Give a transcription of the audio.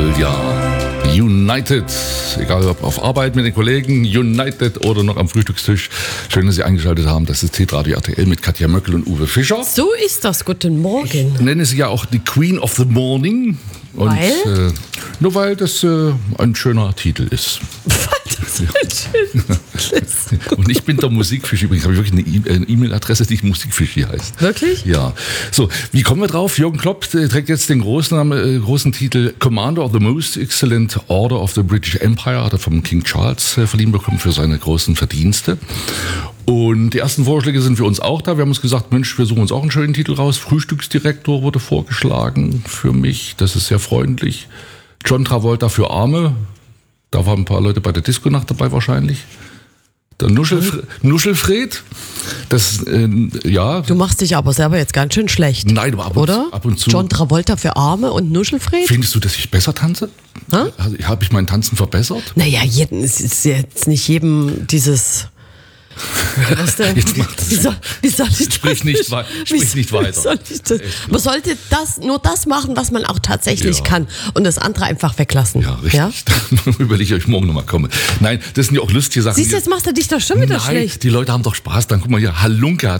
Jawohl, ja. United, egal ob auf Arbeit mit den Kollegen, United oder noch am Frühstückstisch. Schön, dass Sie eingeschaltet haben. Das ist Hitradio RTL mit Katja Möckel und Uwe Fischer. So ist das. Guten Morgen. Ich nenne sie ja auch die Queen of the Morning. Und, weil? Nur weil das ein schöner Titel ist. Und ich bin der Musikfisch übrigens. Habe ich wirklich eine E-Mail-Adresse, die Musikfisch hier heißt. Wirklich? Ja. So, wie kommen wir drauf? Jürgen Klopp trägt jetzt den großen Titel Commander of the Most Excellent Order of the British Empire, hat er vom King Charles verliehen bekommen für seine großen Verdienste. Und die ersten Vorschläge sind für uns auch da. Wir haben uns gesagt, Mensch, wir suchen uns auch einen schönen Titel raus. Frühstücksdirektor wurde vorgeschlagen für mich. Das ist sehr freundlich. John Travolta für Arme. Da waren ein paar Leute bei der Disco-Nacht dabei wahrscheinlich. Der Nuschelfred. Das, ja. Du machst dich aber selber jetzt ganz schön schlecht. Nein, aber ab und zu. John Travolta für Arme und Nuschelfred? Findest du, dass ich besser tanze? Habe ich mein Tanzen verbessert? Naja, es ist jetzt nicht jedem dieses... Wie soll ich das? Sprich nicht weiter. Man sollte nur das machen, was man auch tatsächlich kann und das andere einfach weglassen. Ja, richtig. Ja? Dann überlege ich, ob ich morgen nochmal komme. Nein, das sind ja auch lustige Sachen. Siehst du, jetzt machst du dich doch schon wieder schlecht. Die Leute haben doch Spaß. Dann guck mal hier, Halunke